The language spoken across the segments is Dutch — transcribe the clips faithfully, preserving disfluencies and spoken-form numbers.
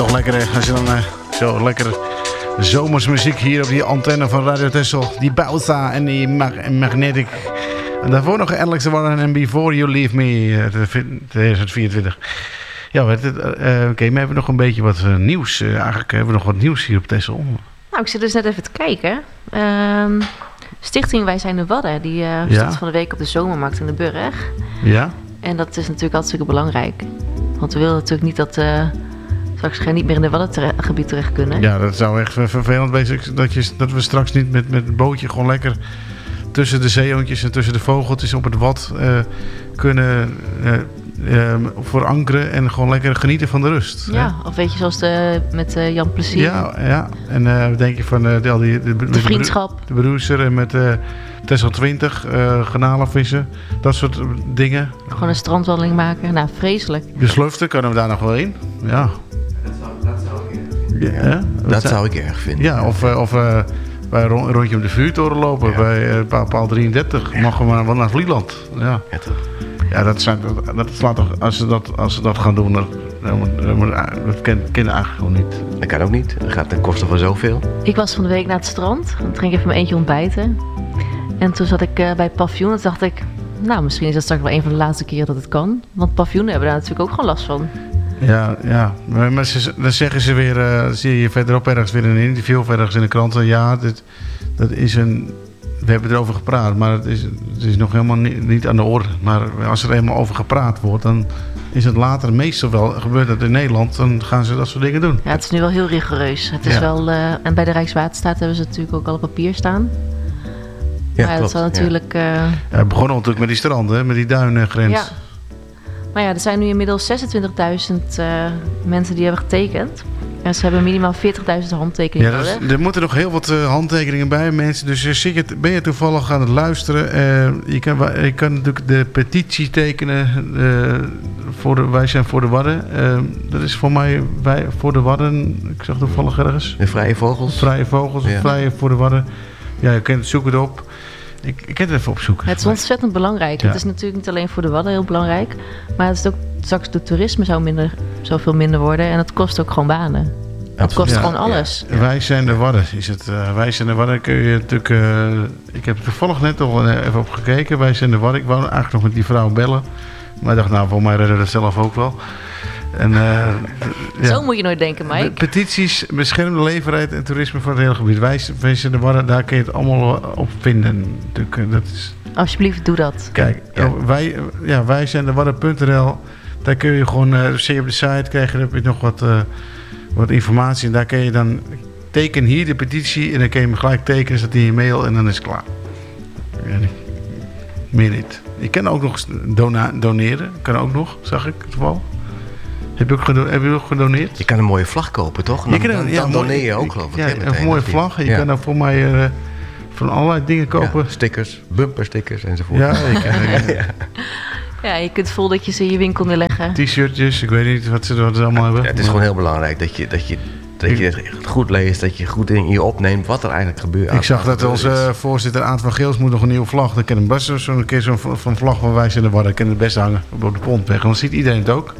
Toch lekker hè, als je dan uh, zo lekker zomersmuziek hier op die antenne van Radio Texel. Die Bausa en die mag- Magnetic. En daarvoor nog Alex Warren en Before You Leave Me uh, tweeduizend vierentwintig. Ja, uh, oké, okay, we hebben nog een beetje wat uh, nieuws. Uh, eigenlijk hebben we nog wat nieuws hier op Texel. Nou, ik zit dus net even te kijken. Uh, Stichting Wij Zijn de Wadden, die uh, ja. stond van de week op de zomermarkt in de Burg. Ja. En dat is natuurlijk hartstikke belangrijk. Want we willen natuurlijk niet dat uh, straks niet meer in de Waddengebied terecht kunnen. Ja, dat zou echt vervelend wezen dat, je, dat we straks niet met, met een bootje gewoon lekker tussen de zeehondjes en tussen de vogeltjes op het wad uh, kunnen uh, uh, verankeren en gewoon lekker genieten van de rust. Ja, hè? Of weet je, zoals de, met uh, Jan Plezier. Ja, ja. En uh, denk je van uh, de, die, de, de, de vriendschap. De Broeser en met uh, Texel twintig, uh, garnalenvissen, dat soort dingen. Gewoon een strandwandeling maken, nou vreselijk. De Slufte, kunnen we daar nog wel in? Ja. Dat zou, dat zou ik erg vinden. Ja, ja? Dat zou ik erg vinden. Ja, of, uh, of uh, bij een rondje om de vuurtoren lopen, ja. bij uh, paal, paal drieëndertig. Ja. Mogen we maar wel naar Vlieland. Ja, ja, toch? Ja, dat, zijn, dat, dat slaat toch, als ze dat, als ze dat gaan doen, dat, dat kennen eigenlijk gewoon niet. Dat kan ook niet. Dat gaat ten koste van zoveel. Ik was van de week naar het strand. Toen ging ik even mijn eentje ontbijten. En toen zat ik uh, bij het paviljoen. En toen dacht ik, nou, misschien is dat straks wel een van de laatste keren dat het kan. Want paviljoenen hebben daar natuurlijk ook gewoon last van. Ja, ja. Maar, maar ze, dan zeggen ze weer, uh, zie je verderop ergens weer een interview of ergens in de kranten. Ja, dit, dat is een... We hebben erover gepraat, maar het is, het is nog helemaal niet, niet aan de orde. Maar als er eenmaal over gepraat wordt, dan is het later meestal wel, gebeurt dat in Nederland, dan gaan ze dat soort dingen doen. Ja, het is nu wel heel rigoureus. Het is ja. wel, uh, en bij de Rijkswaterstaat hebben ze natuurlijk ook al op papier staan. Ja, maar klopt. dat zal natuurlijk... Uh... Ja, het begon natuurlijk met die stranden, met die duinengrens. Ja. Maar ja, er zijn nu inmiddels zesentwintigduizend uh, mensen die hebben getekend. En ze hebben minimaal veertigduizend handtekeningen nodig. Ja, er moeten nog heel wat uh, handtekeningen bij, mensen. Dus uh, zit je, ben je toevallig aan het luisteren? Uh, je, kan, je kan natuurlijk de petitie tekenen. Uh, voor de, wij zijn voor de Wadden. Uh, dat is voor mij wij, voor de Wadden. Ik zag toevallig ergens. De Vrije Vogels. Vrije Vogels, ja. Vrije voor de Wadden. Ja, je kunt zoek het op. Ik, ik kan het even opzoeken. Het is ontzettend belangrijk. Ja. Het is natuurlijk niet alleen voor de Wadden heel belangrijk. Maar het is ook straks de toerisme zou minder, zoveel minder worden. En het kost ook gewoon banen. Het Absoluut. kost ja, gewoon alles. Ja. Wij zijn de Wadden. Is het, uh, wij zijn de Wadden. Kun je natuurlijk, uh, ik heb er toevallig net al even op gekeken. Wij zijn de Wadden. Ik wou eigenlijk nog met die vrouw bellen. Maar ik dacht, nou, voor mij redden we dat zelf ook wel. En, uh, ja. Zo moet je nooit denken, Mike. Petities, beschermde leefbaarheid en toerisme voor het hele gebied. Wij, wij zijn de Wadden, daar kun je het allemaal op vinden. Dat is... Alsjeblieft, doe dat. Kijk, ja. wij, ja, wij zijn de Wadden punt n l. Daar kun je gewoon, uh, zie je op de site, krijg je, heb je nog wat, uh, wat informatie. En daar kun je dan, teken hier de petitie en dan kun je hem gelijk tekenen, zet in je mail en dan is het klaar. Ja, meer niet. Je kan ook nog dona- doneren, kan ook nog, zag ik het geval. Heb je ook, gedo- heb je ook gedoneerd? Je kan een mooie vlag kopen, toch? Dan, je kan, dan, ja, dan doneer je ook, geloof ik. Ja, ja een mooie vlag. Je ja. kan dan voor mij uh, van allerlei dingen kopen. Ja, stickers, bumperstickers enzovoort. Ja, je kan, ja. ja, je kunt foldertjes in je winkel neerleggen. T-shirtjes, ik weet niet wat ze, wat ze allemaal hebben. Ja, het is gewoon heel belangrijk dat je, dat je, dat je het goed leest, dat je goed in je opneemt wat er eigenlijk gebeurt. Ik zag dat onze uh, voorzitter Aad van Geels moet nog een nieuwe vlag. Dan kan hem best zo'n keer zo'n van vlag van wij zijn de Wadden. Kan het best hangen op de Pontweg. Dan ziet iedereen het ook.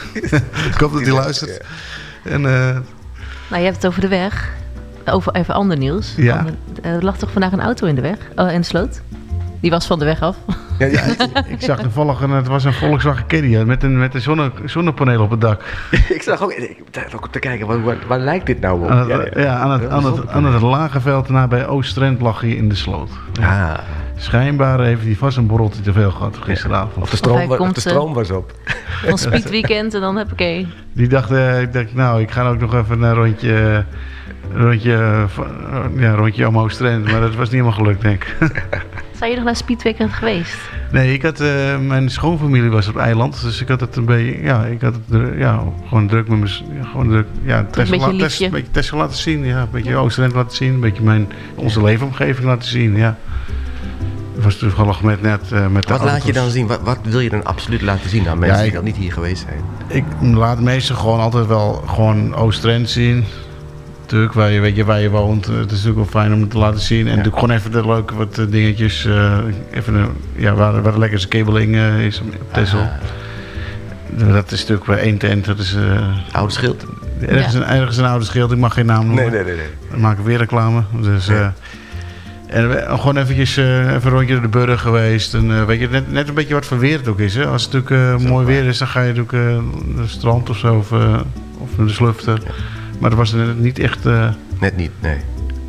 Ik hoop dat hij luistert. En, uh... nou, je hebt het over de weg. Over even ander nieuws. Ja. Er lag toch vandaag een auto in de weg? Oh, in de sloot? Die was van de weg af. Ja, ja, ik, ik zag toevallig, een, het was een Volkswagen Caddy met een, met een zonne, zonnepaneel op het dak. Ik zag ook, ik zag ook te kijken, waar, waar, waar lijkt dit nou op? Aan het, ja, ja. Ja, aan het, aan het, aan het Lageveld nabij Oost-Trent lag hij in de sloot. Ja. Ah. Schijnbaar heeft hij vast een borreltje te veel gehad gisteravond. Ja. Of, de stroom, of, of de stroom was op. Van Speed Weekend en dan heb ik een. Die dacht, uh, ik dacht, nou, ik ga ook nog even een rondje, rondje, uh, ja, rondje om Oost-Trent. Maar dat was niet helemaal gelukt, denk ik. Zijn je nog naar Speed Weekend geweest? Nee, ik had, uh, mijn schoonfamilie was op het eiland. Dus ik had het een beetje, ja, ik had het ja, gewoon druk met mijn, gewoon druk, ja, Texel, een beetje Texel, een beetje Texel laten zien. Ja, een beetje Oost-Trent laten zien. Een beetje mijn, onze leefomgeving laten zien, ja. Het was toevallig met net uh, met de Wat auto's. laat je dan zien? Wat, wat wil je dan absoluut laten zien aan mensen ja, ik, die dan niet hier geweest zijn? Ik laat meestal gewoon altijd wel gewoon Oost-Trent zien. Natuurlijk, waar je, weet je waar je woont. Het is natuurlijk wel fijn om het te laten zien. En ja. natuurlijk gewoon even de leuke wat dingetjes. Uh, even een, ja, waar, waar de lekkerste kabeling uh, is op Texel. Dat is natuurlijk bij één tent. Dat is, uh, Oude schild? Ergens, Ja. een, ergens een oude schild. Ik mag geen naam noemen. Nee, nee, nee. nee. Dan maken we weer reclame. Dus, uh, Ja. en we, gewoon eventjes uh, even een rondje door de burg geweest. En, uh, weet je, net, net een beetje wat voor weer het ook is. Hè? Als het natuurlijk uh, mooi weer is, dan ga je natuurlijk uh, naar het strand of zo. Of, uh, of naar de slufter. Ja. Maar dat was net niet echt... Uh, Net niet, nee.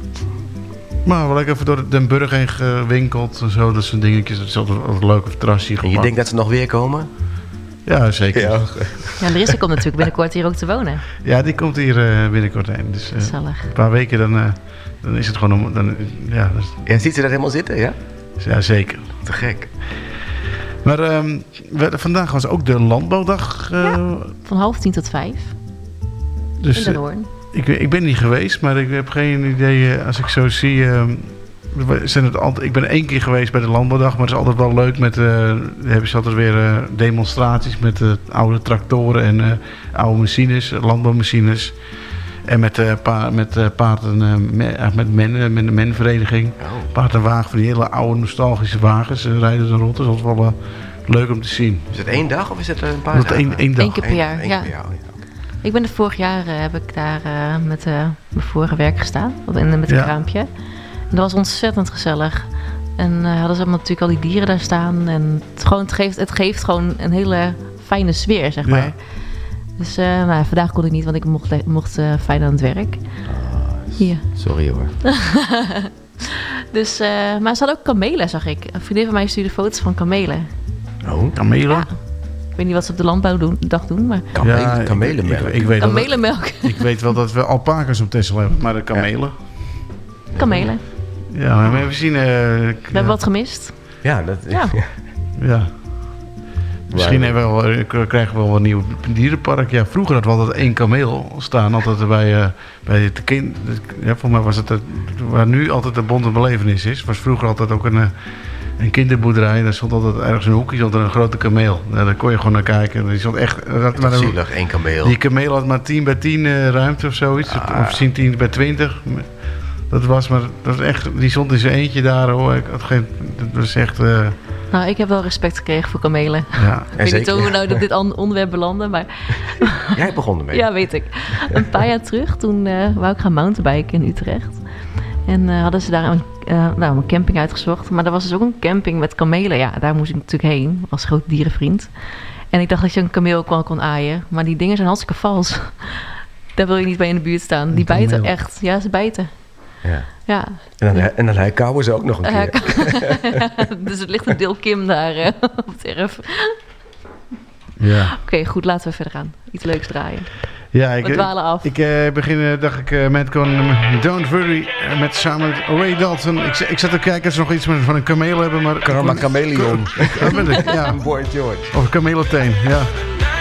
maar wel lekker even door Den Burg heen gewinkeld. En zo, dat soort dingetjes. Dat is altijd, altijd leuk. Of terrasje gepakt. En je denkt dat ze nog weer komen? Ja, zeker. Ja, Ja, Larissa komt natuurlijk binnenkort hier ook te wonen. ja die komt hier uh, binnenkort heen. Dus, uh, Gezellig. een paar weken, dan, uh, dan is het gewoon... Om, dan, ja, dat is, Ja, ziet ze dat helemaal zitten, ja? ja, zeker. Te gek. Maar um, we, vandaag was ook de landbouwdag. Uh, Ja, van half tien tot vijf. dus, In Den Hoorn. Ik, ik ben niet geweest, maar ik heb geen idee. Uh, als ik zo zie... Uh, zijn het altijd, ik ben één keer geweest bij de landbouwdag, maar het is altijd wel leuk. Met, uh, hebben ze altijd weer uh, demonstraties met uh, oude tractoren en uh, oude machines, landbouwmachines. En met, uh, pa, met uh, paard en, uh, me, uh, met, men, uh, met de menvereniging. Oh. Paard en wagen van die hele oude nostalgische wagens uh, rijden er rond. Dat is altijd wel uh, leuk om te zien. Is het één dag of is het een paar Dat dagen? één, één dag. Eén keer per jaar, Eén ja. per jaar, oh, ja. Ik ben de vorig jaar uh, heb ik daar uh, met uh, mijn vorige werk gestaan. Of in, met een Ja. kraampje. En dat was ontzettend gezellig. En uh, hadden ze natuurlijk al die dieren daar staan. En het, gewoon, het, geeft, het geeft gewoon een hele fijne sfeer, zeg maar. Ja. Dus uh, nou, vandaag kon ik niet, want ik mocht, mocht uh, fijn aan het werk. Hier. Sorry hoor. Dus, uh, maar ze hadden ook kamelen, zag ik. Een vriendin van mij stuurde foto's van kamelen. Oh, Kamelen? Ja. Ik weet niet wat ze op de landbouwdag doen, maar kamelen, Ja, kamelenmelk. Ik, ik, weet wel dat, kamelenmelk. ik weet wel dat we alpaca's op Texel hebben, maar de kamelen. Kamelen. Ja, maar we zien... Uh, We hebben wat gemist. Ja, dat Ja. Ja. Misschien hebben we wel, eh, krijgen we wel een nieuw dierenpark. Ja, vroeger hadden we altijd één kameel staan. Altijd bij, uh, bij het kind. Ja, voor mij was het, het waar nu altijd de bonte belevenis is. Was vroeger altijd ook een, uh, een kinderboerderij. Daar stond altijd ergens een hoekje stond er een grote kameel. Ja, daar kon je gewoon naar kijken. Die stond echt. Dat, maar, zielig, één kameel. die kameel had maar tien bij tien uh, ruimte of zoiets. Ah. Of misschien tien bij twintig. Dat was maar. Dat was echt, die stond in zijn eentje daar hoor. Ik had geen. Dat was echt. Uh, Nou, ik heb wel respect gekregen voor kamelen. ja. Ik weet niet zeker. hoe we nou op dit an- onderwerp belanden, maar Jij begon ermee. ja, weet ik. Een paar jaar terug, toen uh, wou ik gaan mountainbiken in Utrecht. En uh, hadden ze daar een, uh, nou, een camping uitgezocht. Maar er was dus ook een camping met kamelen. Ja, daar moest ik natuurlijk heen, als groot dierenvriend. En ik dacht dat je een kameel ook wel kon aaien. Maar die dingen zijn hartstikke vals. Daar wil je niet bij in de buurt staan. Die Een kameel. bijten echt. Ja, ze bijten. Ja. Ja. En dan, en dan herkauwen ze ook nog een keer. Uh, dus het ligt een deel Kim daar uh, op het erf. Ja. Oké, okay, goed, laten we verder gaan. Iets leuks draaien. Ja, ik, We dwalen af. Ik uh, begin, uh, dacht ik, uh, met kon, uh, Don't Worry, uh, met samen met Ray Dalton. Ik, ik zat te kijken of ze nog iets met, van een kameel hebben, maar... Karma Chameleon. Ja, Boy George. of een kamelenteen, ja.